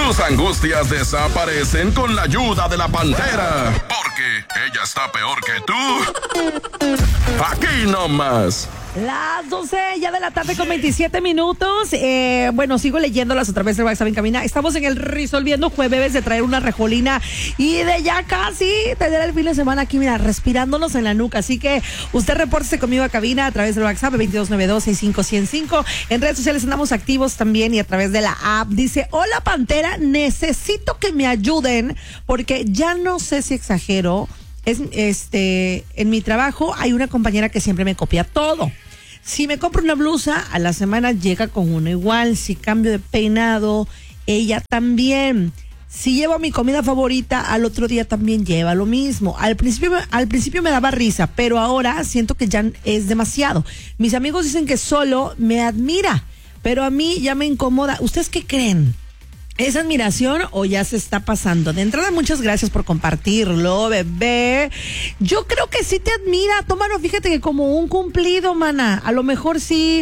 Tus angustias desaparecen con la ayuda de la Pantera. Porque ella está peor que tú. Aquí nomás. Las 12 ya de la tarde con 27 minutos. Bueno, sigo leyéndolas otra vez de WhatsApp en cabina. Estamos en el Resolviendo Jueves de traer una rejolina y de ya casi tener el fin de semana aquí, mira, respirándonos en la nuca. Así que usted repórtese conmigo a cabina a través del WhatsApp 2292-65105. En redes sociales andamos activos también y a través de la app. Dice, hola Pantera, necesito que me ayuden porque ya no sé si exagero. En mi trabajo hay una compañera que siempre me copia todo. Si me compro una blusa, a la semana llega con una igual. Si cambio de peinado, ella también. Si llevo mi comida favorita, al otro día también lleva lo mismo. Al principio me daba risa, pero ahora siento que ya es demasiado. Mis amigos dicen que solo me admira, pero a mí ya me incomoda. ¿Ustedes qué creen? ¿Es admiración o ya se está pasando? De entrada, muchas gracias por compartirlo, bebé. Yo creo que sí te admira. Tómalo, fíjate que como un cumplido, mana. A lo mejor sí,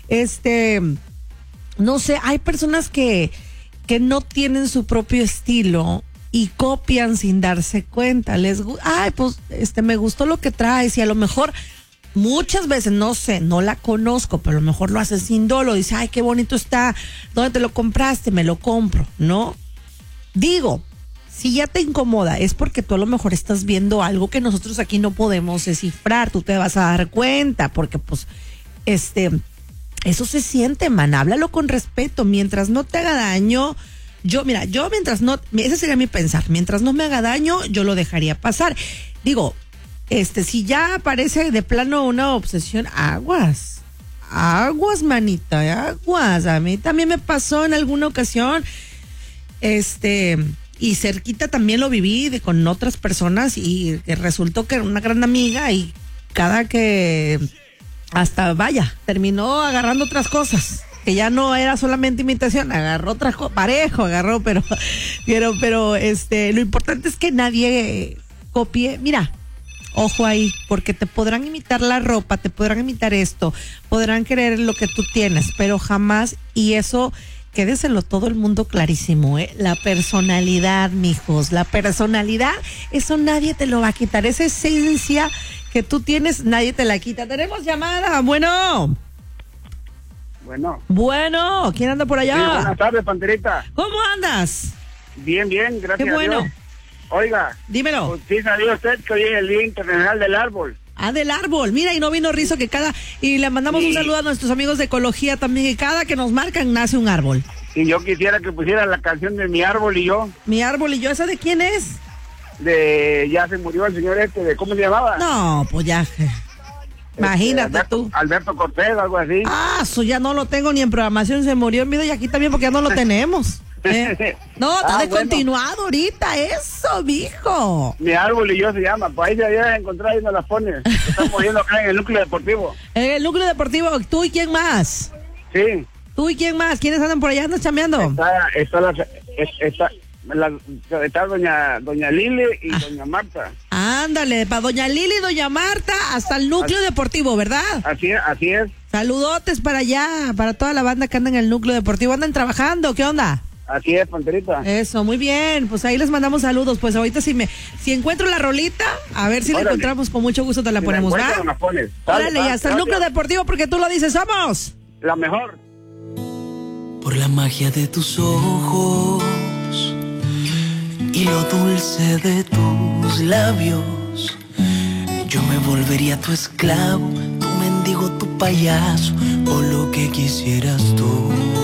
no sé, hay personas que no tienen su propio estilo y copian sin darse cuenta. Pues, me gustó lo que traes y a lo mejor muchas veces, no sé, no la conozco, pero a lo mejor lo hace sin dolo. Dice, ay, qué bonito está. ¿Dónde te lo compraste? Me lo compro, ¿no? Digo, si ya te incomoda, es porque tú a lo mejor estás viendo algo que nosotros aquí no podemos descifrar. Tú te vas a dar cuenta, porque pues, eso se siente, man. Háblalo con respeto. Mientras no te haga daño, mientras no, ese sería mi pensar. Mientras no me haga daño, yo lo dejaría pasar. Digo, si ya parece de plano una obsesión, aguas, manita, aguas. A mí también me pasó en alguna ocasión, y cerquita también lo viví con otras personas y que resultó que era una gran amiga y cada que terminó agarrando otras cosas. Que ya no era solamente imitación, agarró otras cosas, pero lo importante es que nadie copie. Mira, ojo ahí, porque te podrán imitar la ropa, te podrán imitar esto, podrán querer lo que tú tienes, pero jamás, y eso, quédeselo todo el mundo clarísimo, la personalidad, mijos, la personalidad, eso nadie te lo va a quitar, esa esencia que tú tienes, nadie te la quita. Tenemos llamada, bueno, ¿quién anda por allá? Sí, buenas tardes, Panterita. ¿Cómo andas? Bien, gracias. Qué bueno. A Dios. Oiga, dímelo. Pues, sí, sabía usted que hoy es el Día Internacional del Árbol. Del árbol. Mira, y no vino Rizo y le mandamos un saludo a nuestros amigos de ecología también, que cada que nos marcan nace un árbol. Y yo quisiera que pusiera la canción de Mi Árbol y Yo. Mi Árbol y Yo, ¿esa de quién es? Ya se murió el señor de ¿cómo se llamaba? No, pues ya. Imagínate tú. Alberto Cortés, algo así. Eso ya no lo tengo ni en programación, se murió en vida y aquí también porque ya no lo tenemos. No, está descontinuado ahorita, eso, mijo. Mi Árbol y Yo se llama, pues ahí se debe encontrar y nos las pone. Estamos viendo acá en el núcleo deportivo. En el núcleo deportivo, ¿tú y quién más? Sí. ¿Tú y quién más? ¿Quiénes andan por allá? ¿Andan chambeando? Está doña Lili y doña Marta. Ándale, para doña Lili y doña Marta hasta el núcleo deportivo, ¿verdad? Así es. Saludotes para allá, para toda la banda que anda en el núcleo deportivo. ¿Andan trabajando? ¿Qué onda? Así es, Panterita. Eso, muy bien. Pues ahí les mandamos saludos. Pues ahorita si encuentro la rolita, a ver si la encontramos, con mucho gusto te la ponemos, ¿va? Órale, y hasta el núcleo deportivo porque tú lo dices, ¡somos! La mejor. Por la magia de tus ojos y lo dulce de tus labios, yo me volvería tu esclavo, tu mendigo, tu payaso, o lo que quisieras tú.